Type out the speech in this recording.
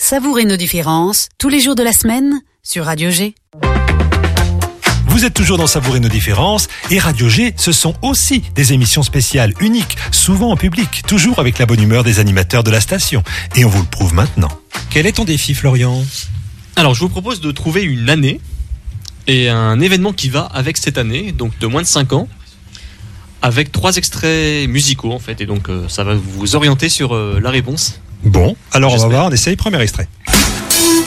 Savourez nos différences tous les jours de la semaine sur Radio G. Vous êtes toujours dans Savourer nos différences et Radio G, ce sont aussi des émissions spéciales, uniques, souvent en public, toujours avec la bonne humeur des animateurs de la station. Et on vous le prouve maintenant. Quel est ton défi, Florian ? Alors, je vous propose de trouver une année et un événement qui va avec cette année, donc de moins de 5 ans, avec 3 extraits musicaux en fait. Et donc, ça va vous orienter sur la réponse. Bon, alors on va voir, on essaye, premier extrait.